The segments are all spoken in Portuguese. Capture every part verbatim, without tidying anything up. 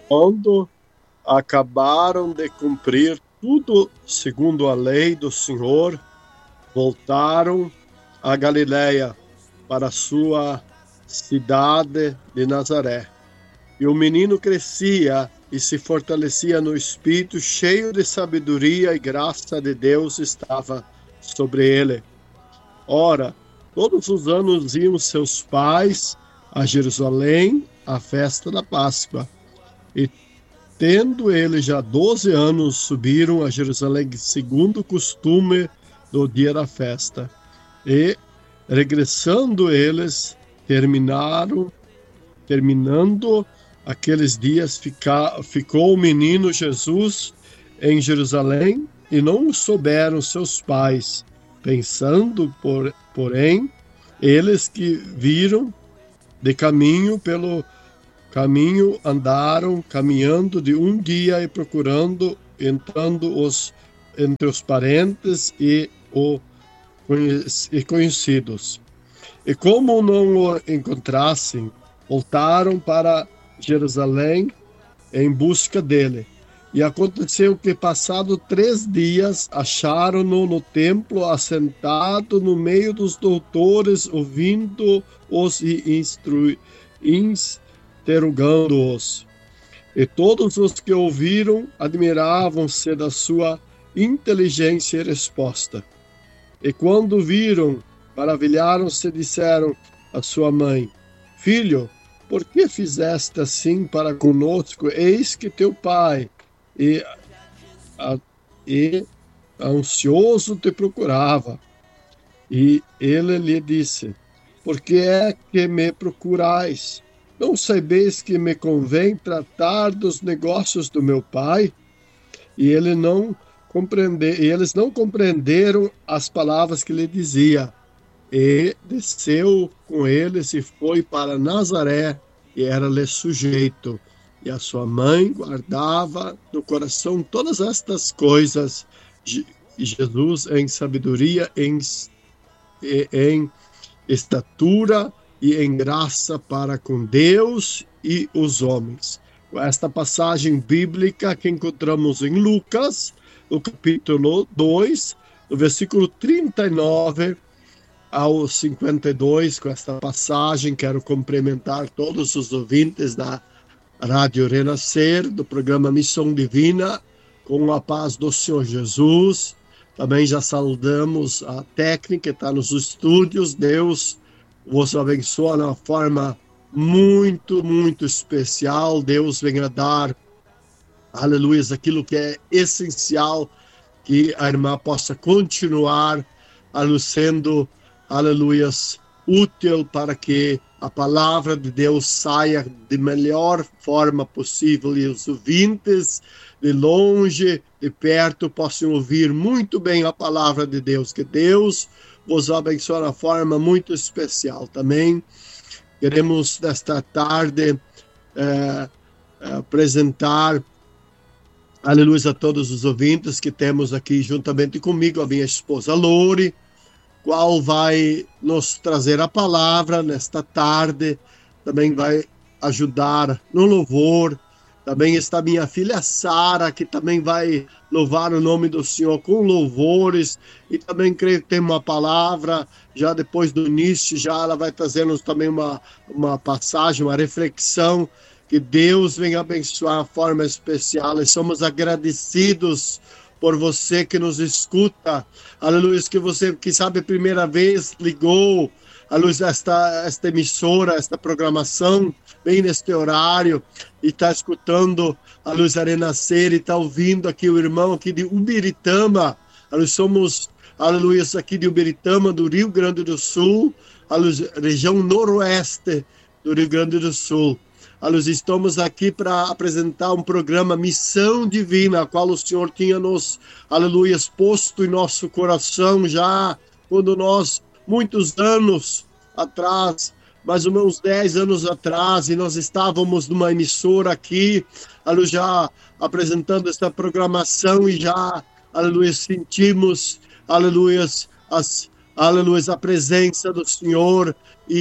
Quando acabaram de cumprir tudo segundo a lei do Senhor, voltaram a Galiléia, para sua cidade de Nazaré. E o menino crescia e se fortalecia no espírito, cheio de sabedoria, e graça de Deus estava sobre ele. Ora, todos os anos iam seus pais a Jerusalém à festa da Páscoa. E tendo ele já doze anos, subiram a Jerusalém segundo o costume do dia da festa. E, regressando eles, terminaram, terminando aqueles dias, fica, ficou o menino Jesus em Jerusalém, e não o souberam seus pais, pensando, por, porém, eles que viram de caminho pelo caminho, andaram caminhando de um dia e procurando, entrando os, entre os parentes e, o, e conhecidos. E como não o encontrassem, voltaram para Jerusalém em busca dele. E aconteceu que, passado três dias, acharam-no no templo, assentado no meio dos doutores, ouvindo-os e instru... interrogando-os. E todos os que ouviram admiravam-se da sua inteligência e resposta. E quando viram, maravilharam-se e disseram à sua mãe: Filho, por que fizeste assim para conosco? Eis que teu pai e, a, e ansioso te procurava. E ele lhe disse: Por que é que me procurais? Não sabeis que me convém tratar dos negócios do meu pai? E ele não compreende, e eles não compreenderam as palavras que lhe dizia. E desceu com eles e foi para Nazaré, e era-lhe sujeito. E a sua mãe guardava no coração todas estas coisas. E Jesus, em sabedoria, em, em estatura e em graça para com Deus e os homens. Esta passagem bíblica que encontramos em Lucas, no capítulo dois, no versículo trinta e nove ao cinquenta e dois, com esta passagem, quero cumprimentar todos os ouvintes da Rádio Renascer, do programa Missão Divina, com a paz do Senhor Jesus. Também já saudamos a técnica que está nos estúdios. Deus vos abençoe de uma forma muito, muito especial. Deus venha dar, aleluia, aquilo que é essencial, que a irmã possa continuar sendo, aleluia, útil para que a palavra de Deus saia de melhor forma possível e os ouvintes de longe, de perto, possam ouvir muito bem a palavra de Deus. Que Deus vos abençoe de uma forma muito especial. Também queremos, nesta tarde, é, apresentar, aleluia, a todos os ouvintes que temos aqui juntamente comigo, a minha esposa Lore, qual vai nos trazer a palavra nesta tarde, também vai ajudar no louvor. Também está minha filha Sara, que também vai louvar o nome do Senhor com louvores, e também creio que tem uma palavra, já depois do início, já ela vai trazendo também uma, uma passagem, uma reflexão, que Deus venha abençoar de forma especial, e somos agradecidos por você que nos escuta, aleluia, que você, que sabe, a primeira vez ligou, aleluia, esta, esta emissora, esta programação, bem neste horário, e está escutando a Luz Renascer, e está ouvindo aqui o irmão aqui de Ubiritama, aleluia, somos, aleluia, aqui de Ubiritama, do Rio Grande do Sul, aleluia, região noroeste do Rio Grande do Sul. Aleluia, estamos aqui para apresentar um programa Missão Divina, a qual o Senhor tinha nos, aleluia, posto em nosso coração já quando nós, muitos anos atrás, mais ou menos dez anos atrás, e nós estávamos numa emissora aqui, aleluia, já apresentando esta programação, e já, aleluia, sentimos, aleluia, as, aleluia, a presença do Senhor, e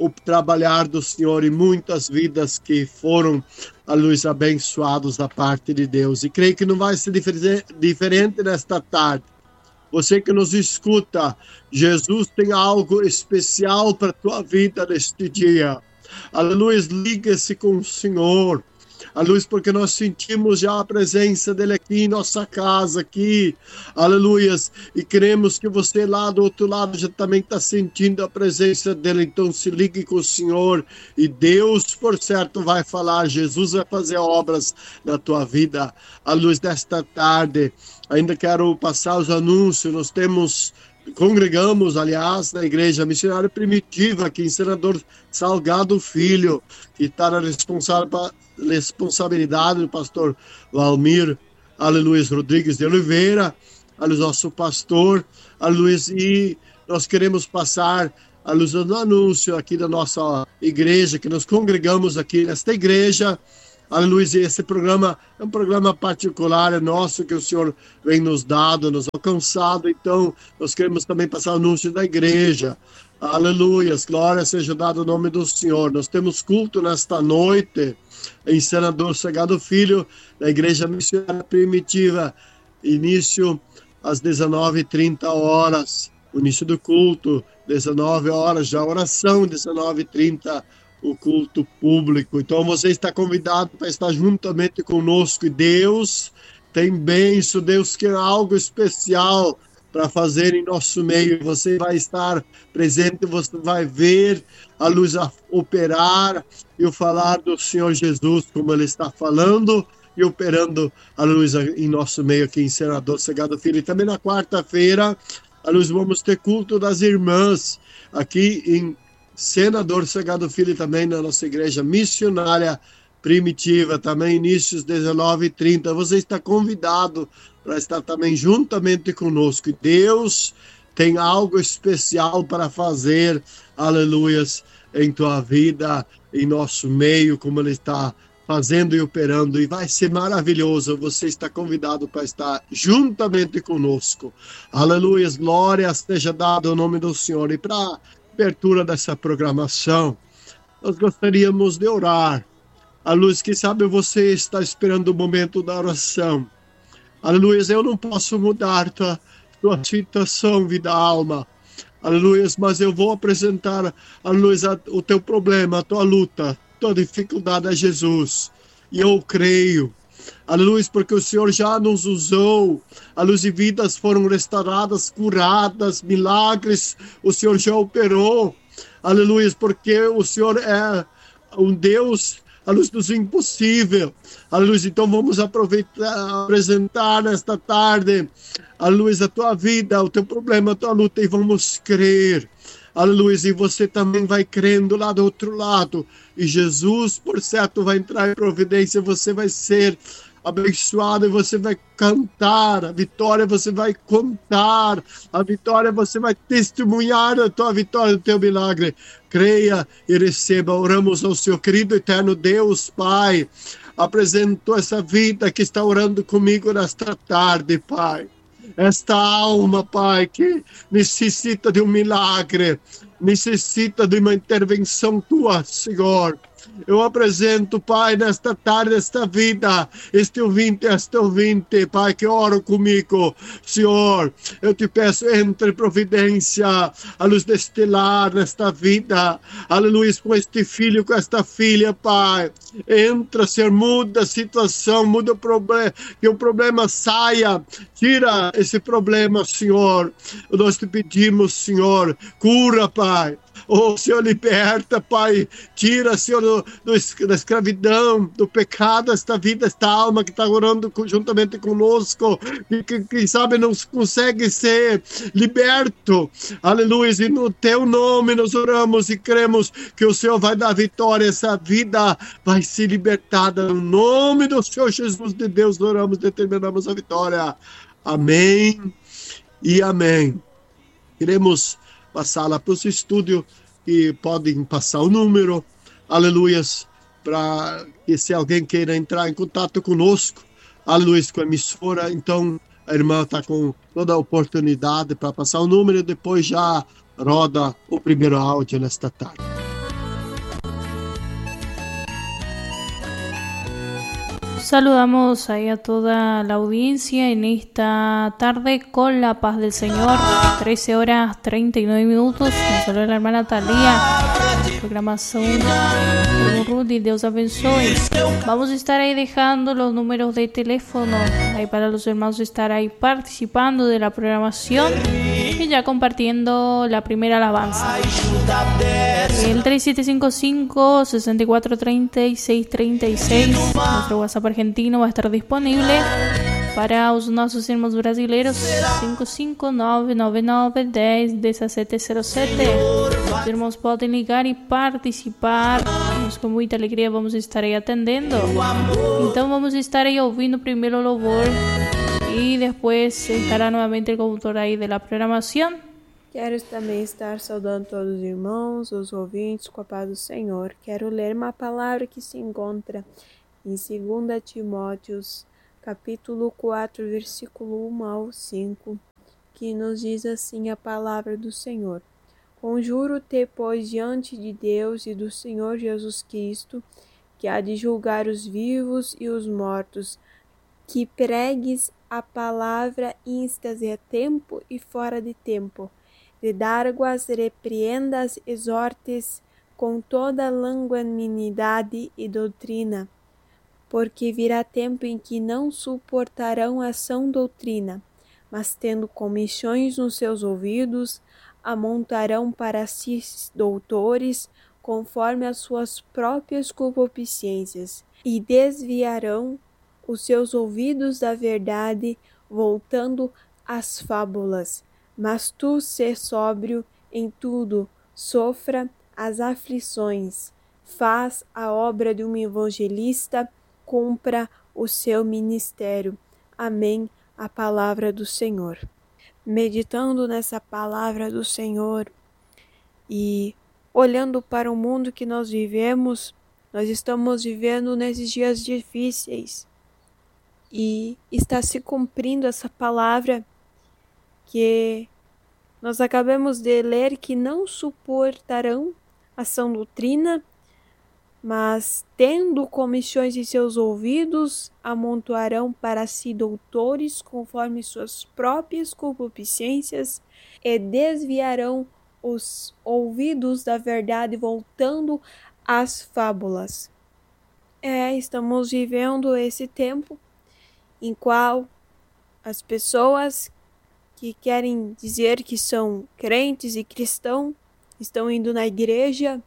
o trabalhar do Senhor e muitas vidas que foram, a luz, abençoados da parte de Deus. E creio que não vai ser diferente nesta tarde. Você que nos escuta, Jesus tem algo especial para a tua vida neste dia. Aleluia, liga-se com o Senhor. Aleluia, porque nós sentimos já a presença dele aqui em nossa casa, aqui, aleluia, e queremos que você lá do outro lado já também está sentindo a presença dele. Então se ligue com o Senhor e Deus, por certo, vai falar. Jesus vai fazer obras na tua vida. Aleluia, desta tarde, ainda quero passar os anúncios. Nós temos... Congregamos, aliás, na Igreja Missionária Primitiva, aqui em Senador Salgado Filho, que está na responsabilidade do pastor Valmir, aleluia, Rodrigues de Oliveira, aleluia, nosso pastor, aleluia, e nós queremos passar, aleluia, no anúncio aqui da nossa igreja, que nós congregamos aqui nesta igreja. Aleluia, esse programa é um programa particular, é nosso, que o Senhor vem nos dado, nos alcançado. Então, nós queremos também passar o anúncio da igreja. Aleluia, glória seja dada ao nome do Senhor. Nós temos culto nesta noite em Senador Salgado Filho, na Igreja Missionária Primitiva. Início às dezenove e trinta horas. O início do culto, dezenove horas, já oração, dezenove e trinta, o culto público. Então você está convidado para estar juntamente conosco, e Deus tem bênção, Deus quer algo especial para fazer em nosso meio. Você vai estar presente, você vai ver a luz a operar e o falar do Senhor Jesus, como ele está falando e operando a luz em nosso meio aqui em Senador Salgado Filho. E também na quarta-feira, a luz, vamos ter culto das irmãs aqui em Senador Salgado Filho, também na nossa igreja missionária primitiva, também inícios dezenove e trinta. Você está convidado para estar também juntamente conosco. E Deus tem algo especial para fazer, aleluias, em tua vida, em nosso meio, como ele está fazendo e operando, e vai ser maravilhoso. Você está convidado para estar juntamente conosco. Aleluias, glória seja dada ao nome do Senhor. E para abertura dessa programação, nós gostaríamos de orar. A luz, que sabe você está esperando o momento da oração. Aleluia, eu não posso mudar tua, tua situação, vida, alma. Aleluia, mas eu vou apresentar, aleluia, o teu problema, a tua luta, a tua dificuldade a Jesus. E eu creio. Aleluia, porque o Senhor já nos usou, a luz de vidas foram restauradas, curadas, milagres, o Senhor já operou, aleluia, porque o Senhor é um Deus, a luz dos impossível, aleluia. Então vamos aproveitar, apresentar nesta tarde, aleluia, a tua vida, o teu problema, a tua luta, e vamos crer. Aleluia, e você também vai crendo lá do outro lado, e Jesus, por certo, vai entrar em providência. Você vai ser abençoado, e você vai cantar a vitória, você vai contar a vitória, você vai testemunhar a tua vitória, o teu milagre. Creia e receba. Oramos ao Senhor, querido eterno Deus, Pai, apresento essa vida que está orando comigo nesta tarde, Pai. Esta alma, Pai, que necessita de um milagre, necessita de uma intervenção tua, Senhor. Eu apresento, Pai, nesta tarde, esta vida, este ouvinte, este ouvinte, Pai, que ora comigo. Senhor, eu te peço, entre em providência, a luz deste lar, nesta vida, aleluia, com este filho, com esta filha, Pai. Entra, Senhor, muda a situação, muda o problema, que o problema saia, tira esse problema, Senhor. Nós te pedimos, Senhor, cura, Pai. Oh, Senhor, liberta, Pai, tira, Senhor, do, do, da escravidão, do pecado, esta vida, esta alma que está orando juntamente conosco, e que, quem sabe, não consegue ser liberto, aleluia, e no teu nome nós oramos e cremos que o Senhor vai dar vitória, essa vida vai ser libertada, no nome do Senhor Jesus de Deus, oramos, determinamos a vitória, amém e amém. Queremos passar lá para o estúdio, e podem passar o número, aleluias, para que se alguém queira entrar em contato conosco, aleluia, com a emissora, então a irmã está com toda a oportunidade para passar o número, e depois já roda o primeiro áudio nesta tarde. Saludamos ahí a toda la audiencia en esta tarde con la paz del Señor, trece horas treinta y nueve minutos. Nos saluda la hermana Talía, programación con Rudy, Dios abençoe. Vamos a estar ahí dejando los números de teléfono ahí para los hermanos estar ahí participando de la programación y ya compartiendo la primera alabanza. El tres siete cinco cinco, seis cuatro tres seis tres seis, nuestro WhatsApp argentino va a estar disponible para os nossos irmãos brasileiros. Cinco cinco nove nove nove dez dezessete zero sete. Os irmãos podem ligar e participar. Nós com muita alegria vamos estar aí atendendo. Então vamos estar aí ouvindo primeiro o louvor e depois estará novamente o condutor aí da programação. Quero também estar saudando todos os irmãos, os ouvintes, com a paz do Senhor. Quero ler uma palavra que se encontra em segunda Timóteos, capítulo quatro, versículo um ao cinco, que nos diz assim a palavra do Senhor. Conjuro-te, pois, diante de Deus e do Senhor Jesus Cristo, que há de julgar os vivos e os mortos, que pregues a palavra instas a tempo e fora de tempo, redarguas, repreendas, exortes com toda longanimidade e doutrina, porque virá tempo em que não suportarão a sã doutrina, mas tendo comichões nos seus ouvidos, amontarão para si doutores, conforme as suas próprias concupiscências, e desviarão os seus ouvidos da verdade, voltando às fábulas. Mas tu sê sóbrio em tudo, sofra as aflições, faz a obra de um evangelista, cumpra o seu ministério. Amém. A palavra do Senhor. Meditando nessa palavra do Senhor e olhando para o mundo que nós vivemos, nós estamos vivendo nesses dias difíceis e está se cumprindo essa palavra que nós acabamos de ler, que não suportarão a sã doutrina, mas tendo comichões em seus ouvidos, amontoarão para si doutores conforme suas próprias concupiscências e desviarão os ouvidos da verdade, voltando às fábulas. É, estamos vivendo esse tempo em qual as pessoas que querem dizer que são crentes e cristãos, estão indo na igreja,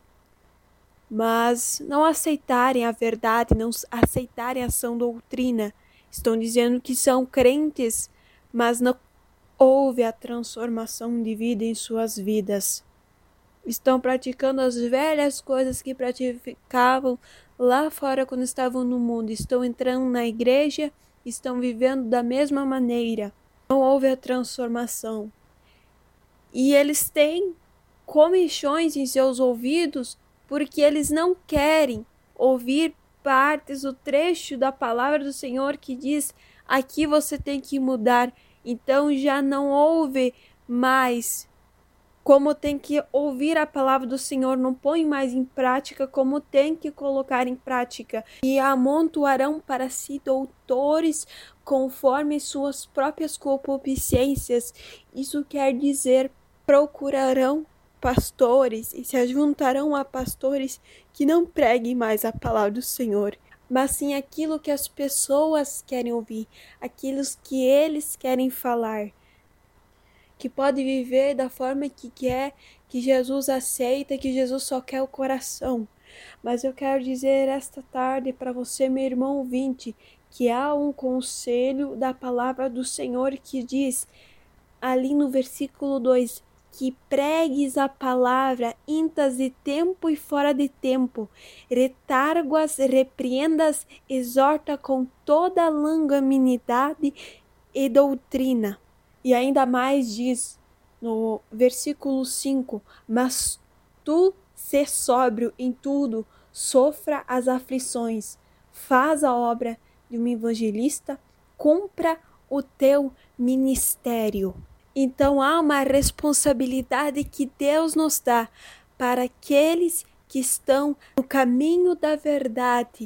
mas não aceitarem a verdade, não aceitarem a sã doutrina. Estão dizendo que são crentes, mas não houve a transformação de vida em suas vidas. Estão praticando as velhas coisas que praticavam lá fora quando estavam no mundo. Estão entrando na igreja, estão vivendo da mesma maneira. Não houve a transformação. E eles têm comichões em seus ouvidos porque eles não querem ouvir partes do trecho da palavra do Senhor que diz: aqui você tem que mudar. Então já não ouve mais como tem que ouvir a palavra do Senhor, não põe mais em prática como tem que colocar em prática. E amontoarão para si doutores conforme suas próprias concupiscências. Isso quer dizer, procurarão pastores e se ajuntarão a pastores que não preguem mais a palavra do Senhor, mas sim aquilo que as pessoas querem ouvir, aquilo que eles querem falar, que pode viver da forma que quer, que Jesus aceita, que Jesus só quer o coração. Mas eu quero dizer esta tarde para você, meu irmão ouvinte, que há um conselho da palavra do Senhor que diz, ali no versículo dois, que pregues a palavra, intas de tempo e fora de tempo, retarguas, repreendas, exorta com toda longanimidade e doutrina. E ainda mais diz no versículo cinco, mas tu sê sóbrio em tudo, sofra as aflições, faz a obra de um evangelista, cumpra o teu ministério. Então há uma responsabilidade que Deus nos dá para aqueles que estão no caminho da verdade,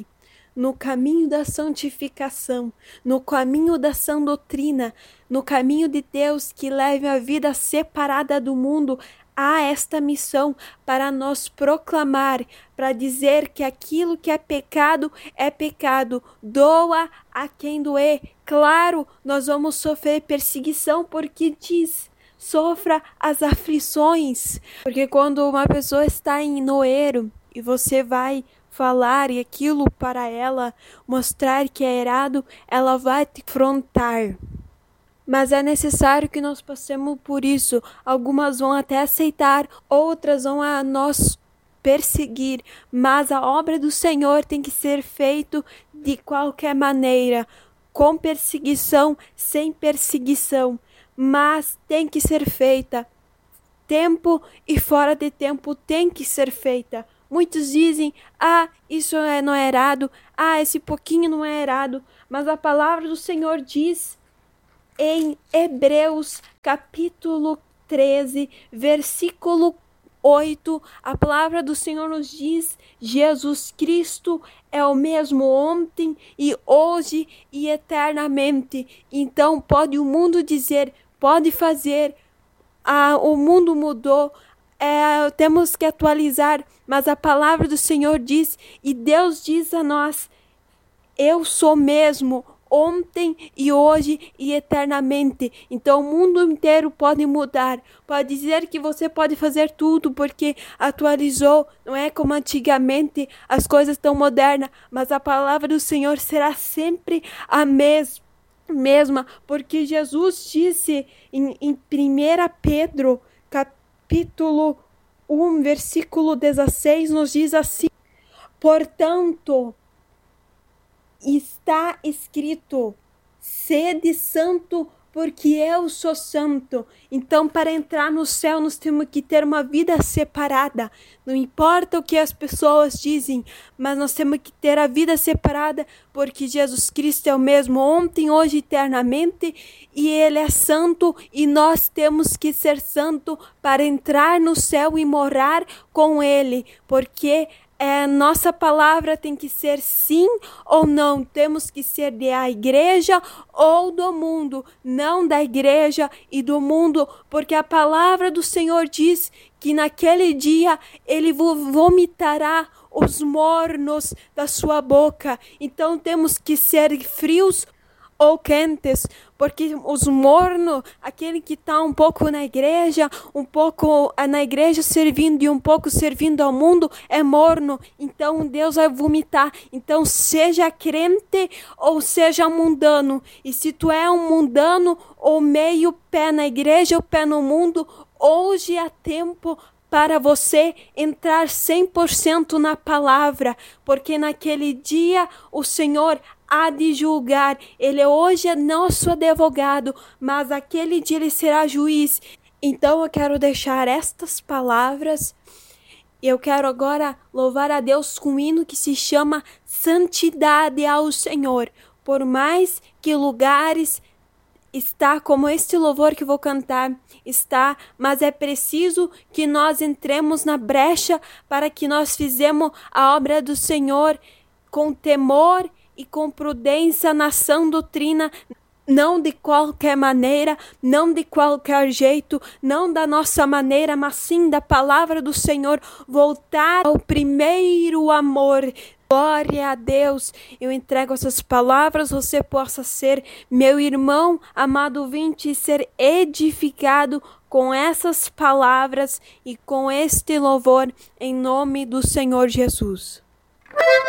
no caminho da santificação, no caminho da sã doutrina, no caminho de Deus que leve a vida separada do mundo, há esta missão para nós proclamar, para dizer que aquilo que é pecado é pecado, doa a quem doer. Claro, nós vamos sofrer perseguição porque diz, sofra as aflições, porque quando uma pessoa está em noeiro e você vai falar e aquilo para ela mostrar que é errado, ela vai te confrontar. Mas é necessário que nós passemos por isso. Algumas vão até aceitar, outras vão a nós perseguir. Mas a obra do Senhor tem que ser feita de qualquer maneira, com perseguição, sem perseguição. Mas tem que ser feita. Tempo e fora de tempo tem que ser feita. Muitos dizem, ah, isso é, não é errado, ah, esse pouquinho não é errado. Mas a palavra do Senhor diz em Hebreus capítulo treze, versículo oito, a palavra do Senhor nos diz, Jesus Cristo é o mesmo ontem e hoje e eternamente. Então pode o mundo dizer, pode fazer, ah, o mundo mudou, é, temos que atualizar, mas a palavra do Senhor diz, e Deus diz a nós, eu sou mesmo ontem e hoje e eternamente. Então o mundo inteiro pode mudar, pode dizer que você pode fazer tudo porque atualizou, não é como antigamente, as coisas tão modernas, mas a palavra do Senhor será sempre a mes mesma, porque Jesus disse em, em primeira Pedro capítulo um, versículo dezesseis, nos diz assim, portanto, está escrito, sede santo, porque eu sou santo. Então, para entrar no céu, nós temos que ter uma vida separada. Não importa o que as pessoas dizem, mas nós temos que ter a vida separada, porque Jesus Cristo é o mesmo ontem, hoje, eternamente, e Ele é santo, e nós temos que ser santo para entrar no céu e morar com Ele, porque É, nossa palavra tem que ser sim ou não. Temos que ser da igreja ou do mundo. Não da igreja e do mundo. Porque a palavra do Senhor diz que naquele dia Ele vomitará os mornos da sua boca. Então temos que ser frios ou quentes, porque os mornos, aquele que está um pouco na igreja, um pouco na igreja servindo e um pouco servindo ao mundo, é morno, então Deus vai vomitar. Então seja crente ou seja mundano, e se tu é um mundano ou meio pé na igreja ou pé no mundo, hoje é tempo para você entrar cem por cento na palavra, porque naquele dia o Senhor há de julgar. Ele hoje é nosso advogado, mas aquele dia Ele será juiz. Então eu quero deixar estas palavras, e eu quero agora louvar a Deus com um hino que se chama Santidade ao Senhor. Por mais que lugares está como este louvor que vou cantar, está, mas é preciso que nós entremos na brecha para que nós fizemos a obra do Senhor com temor e com prudência na sã doutrina, não de qualquer maneira, não de qualquer jeito, não da nossa maneira, mas sim da palavra do Senhor, voltar ao primeiro amor. Glória a Deus, eu entrego essas palavras, você possa ser meu irmão, amado ouvinte, e ser edificado com essas palavras e com este louvor, em nome do Senhor Jesus.